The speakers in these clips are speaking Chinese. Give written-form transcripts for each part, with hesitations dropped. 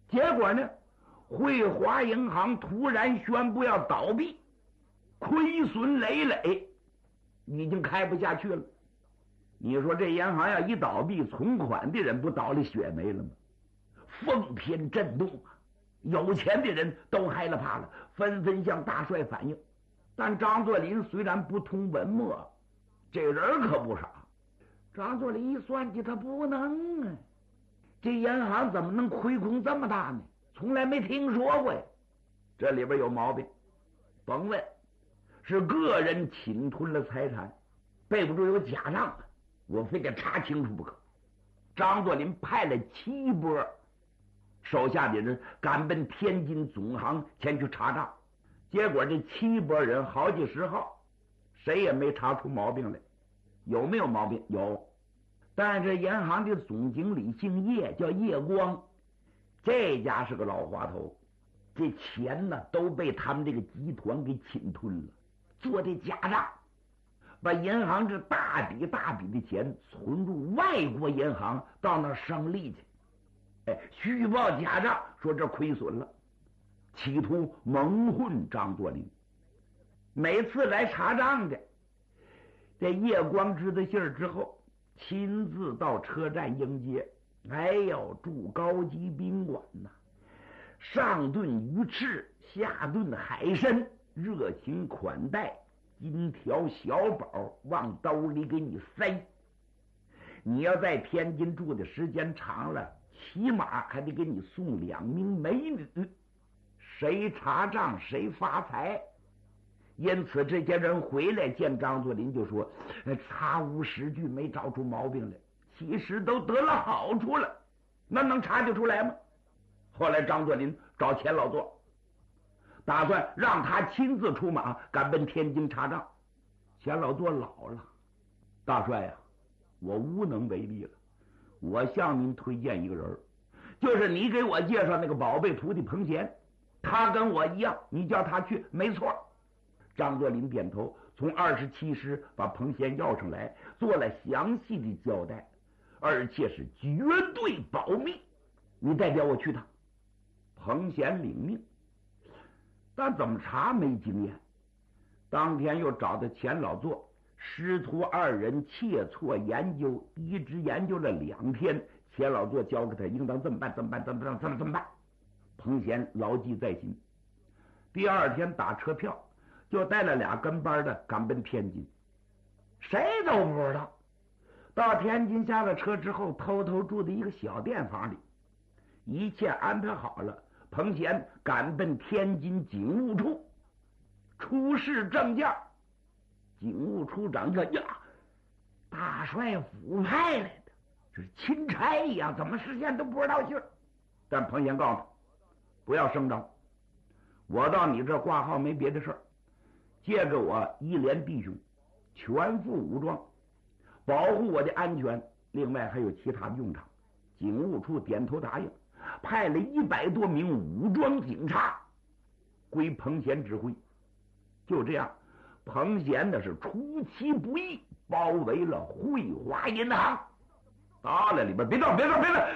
结果呢，汇华银行突然宣布要倒闭，亏损累累，已经开不下去了。你说这银行要一倒闭，存款的人不倒了血霉了吗？风天震动啊！有钱的人都害了怕了，纷纷向大帅反映。但张作霖虽然不通文墨，这人可不傻。张作霖一算计，他不能啊！这银行怎么能亏空这么大呢？从来没听说过呀！这里边有毛病，甭问，是个人侵吞了财产，背不住有假账啊！我非得查清楚不可。张作霖派了7波手下的人赶奔天津总行前去查账，结果这7波人好几十号，谁也没查出毛病来。有没有毛病？有，但是银行的总经理姓叶，叫叶光，这家是个老滑头，这钱呢都被他们这个集团给侵吞了，做的假账，把银行这大笔大笔的钱存入外国银行，到那生利去。虚报假账，说这亏损了，企图蒙混张作霖。每次来查账的，这叶光知道信儿之后，亲自到车站迎接。哎呦，住高级宾馆呐，上顿鱼翅，下顿海参，热情款待，金条小宝往兜里给你塞。你要在天津住的时间长了，起码还得给你送2名美女，谁查账谁发财。因此这些人回来见张作霖就说，查无实据，没找出毛病来，其实都得了好处了，那能查得出来吗？后来张作霖找钱老座，打算让他亲自出马赶奔天津查账。钱老座老了，大帅呀，我无能为力了，我向您推荐一个人，就是你给我介绍那个宝贝徒弟彭贤，他跟我一样，你叫他去没错。张作霖点头，从27师把彭贤要上来，做了详细的交代，而且是绝对保密，你代表我去趟。彭贤领命，但怎么查没经验。当天又找到钱老座，师徒2人切磋研究，一直研究了2天。钱老座教给他应当这么办，这么办，这么办。彭贤牢记在心。第2天打车票，就带了2跟班的赶奔天津，谁都不知道。到天津下了车之后，偷偷住在一个小店房里，一切安排好了。彭贤赶奔天津警务处，出示证件。警务处长说：“呀，大帅府派来的，就是钦差一样，怎么事先都不知道信儿？”但彭贤告诉他，不要声张，我到你这挂号没别的事儿，借给我1连弟兄，全副武装，保护我的安全，另外还有其他的用场。警务处点头答应，派了100多名武装警察归彭贤指挥。就这样，彭贤的是出其不意包围了汇华银行。到了里边，别动！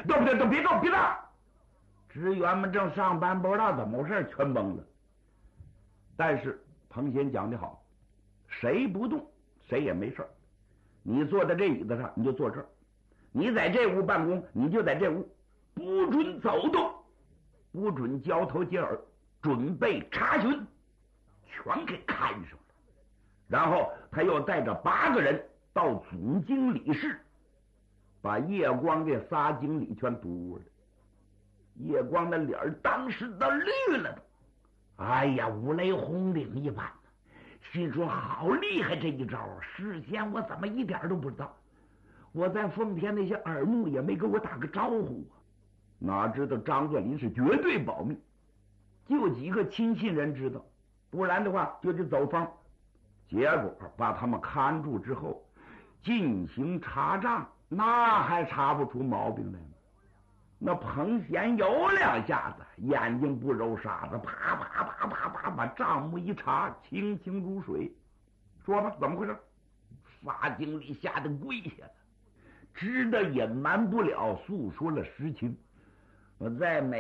职员们正上班，不知道怎么回事，全懵了。但是彭贤讲得好，谁不动谁也没事。你坐在这椅子上，你就坐这儿；你在这屋办公，你就在这屋，不准走动，不准交头接耳，准备查询，全给看上了。然后他又带着8个人到总经理室，把叶光这仨经理全堵了。叶光的脸当时都绿了的，哎呀，五雷轰顶一般，心说好厉害这一招啊！事先我怎么一点都不知道？我在奉天那些耳目也没给我打个招呼啊！哪知道张作霖是绝对保密，就几个亲信人知道，不然的话就得走风。结果把他们看住之后，进行查账，那还查不出毛病来吗？那彭贤有2下子，眼睛不揉沙子，啪啪啪啪啪把账目一查，清清如水。说吧，怎么回事？仨经理吓得跪下了，知道隐瞒不了，诉说了实情。我在